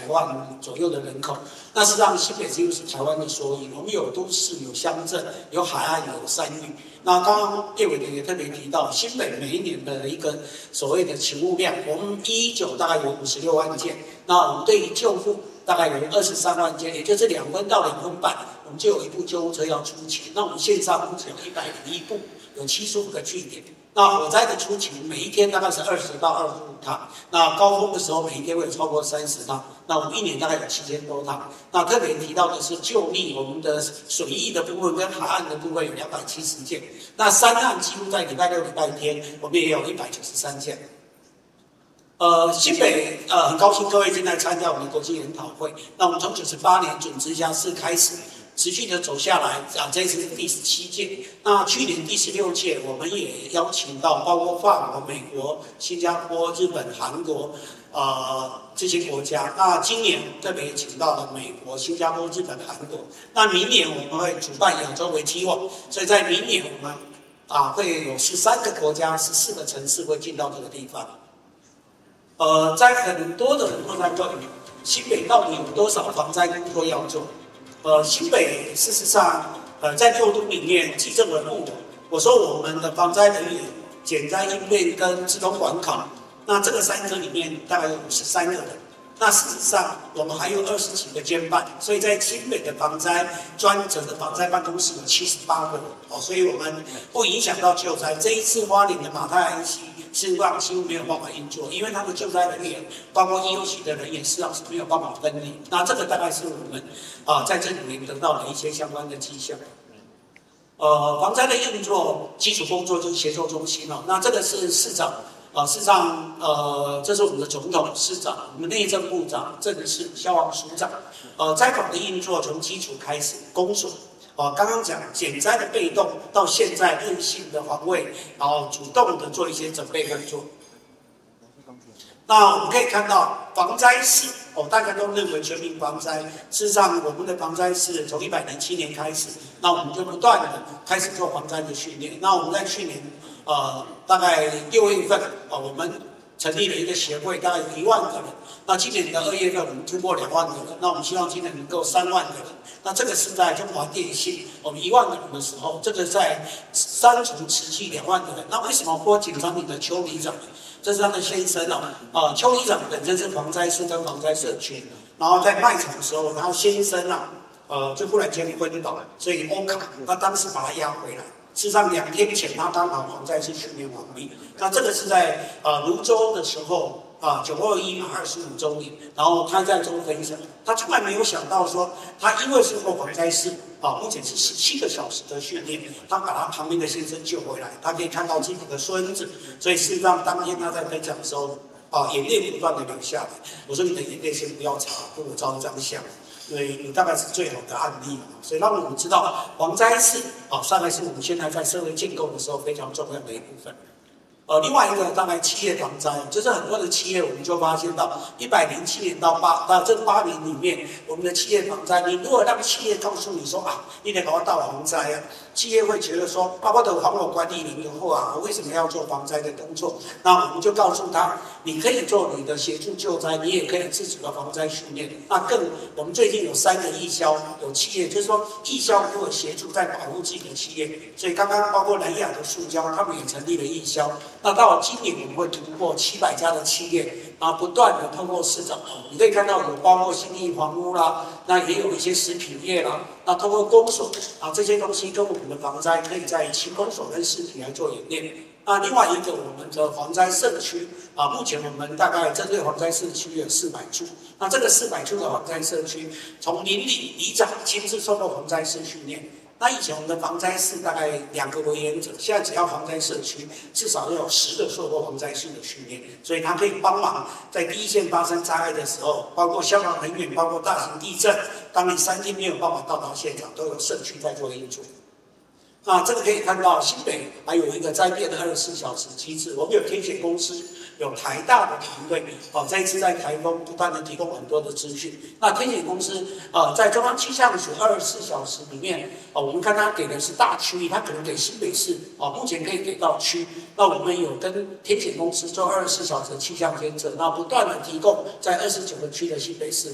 万左右的人口。那事实上，新北市又是台湾的缩影，我们有都市、有乡镇、有海岸、有山域。那刚刚叶委员也特别提到，新北每一年的一个所谓的勤务量，我们119大概有56万件，那我们对于救护大概有23万件，也就是2分到2分半，我们就有一部救护车要出勤。那我们线上目前有101部，有75个据点。那火灾的出勤每一天大概是20到25趟，那高峰的时候每一天会有超过30趟，那我们一年大概有7000多趟。那特别提到的是救溺，我们的水域的部分跟海岸的部分有270件，那山岸几乎在礼拜六、礼拜天我们也有193件。新北很高兴各位进来参加我们的国际研讨会。那我们从98年准直辖市开始，持续的走下来这一次是第17届。那去年第16届，我们也邀请到包括法国、美国、新加坡、日本、韩国这些国家。那今年特别请到了美国、新加坡、日本、韩国。那明年我们会主办亚洲为期望，所以在明年我们会有13个国家、14个城市会进到这个地方。在很多的人都在问，新北到底有多少防灾工作要做？新北事实上，在6都里面，基政文物，我说我们的防灾人员、减灾应变跟自动管考，那这个3科里面大概有53个人。那事实上，我们还有20几个监办，所以在新北的防灾专责的防灾办公室有78个人，所以我们不影响到救灾。这一次花莲的马太安溪事实上几乎没有办法运作，因为他们救灾人员，包括医务系的人员，事实上是没有办法分离。那这个大概是我们在这里面得到的一些相关的迹象。防灾的运作基础工作就是协作中心哦。那这个是市长。事实上，这是我们的总统、市长、我们内政部长、政事、消防署长。灾防的运作从基础开始，公所。刚刚讲减灾的被动，到现在韧性的防卫，然后主动的做一些准备工作。那我们可以看到防灾士大家都认为全民防灾，事实上我们的防灾士从107年开始，那我们就不断的开始做防灾的训练。那我们在去年大概6月份我们成立了一个协会，大概有1万个人。那今年的2月份我们突破2万个人，那我们希望今年能够3万个人。那这个是在中华电信我们1万个人的时候，这个在3重慈济2万个人。那为什么拨警方里的邱里长？这是他的先生邱里长本身是防灾师跟防灾社区，然后在卖场的时候，然后先生就忽然间昏倒，所以欧卡他当时把他押回来。事实上2天前他刚好防灾师训练完毕。那这个是在泸州的时候921嘛25周年，然后他在中分享，他从来没有想到说，他因为是做防灾师目前是17个小时的训练，他把他旁边的先生救回来，他可以看到自己的孙子，所以事实上当天他在分享的时候眼泪不断的流下来。我说你的眼泪先不要擦，跟我照一张相。所以你大概是最好的案例，所以让我们知道防灾士大概是我们现在在社会建构的时候非常重要的一部分。另外一个当然企业防灾，就是很多的企业我们就发现到107年到这8年里面，我们的企业防灾，你如果让企业告诉你说你得给我到防灾企业会觉得说，我的防火管理人员后我为什么要做防灾的工作？那我们就告诉他，你可以做你的协助救灾，你也可以自主的防灾训练。那我们最近有3个义消，有企业就是说义消如果协助在保护自己的企业，所以刚刚包括南亚的塑胶，他们也成立了义消。那到今年我们会突破700家的企业，然后不断的通过市场，你可以看到有包括新义房屋啦，那也有一些食品业啦，那通过公所这些东西跟我们的防灾可以在一起，公所跟食品来做演练。那另外一个我们的防灾社区目前我们大概针对防灾社区有400处，那这个400处的防灾社区，从邻里里长亲自受过防灾师训练。那以前我们的防灾士大概2个为原则，现在只要防灾社区至少要有10个受过防灾士的训练，所以他可以帮忙在第一线发生灾害的时候，包括消防人员，包括大型地震，当你3天没有办法到达现场，都有社区在做运作。那这个可以看到新北还有一个灾变的24小时机制，我们有天险公司，有台大的团队，这一次在台风不断的提供很多的资讯。那天险公司在中央气象署24小时里面，我们看它给的是大区域，它可能给新北市，目前可以给到区。那我们有跟天险公司做24小时的气象监测，那不断的提供在29个区的新北市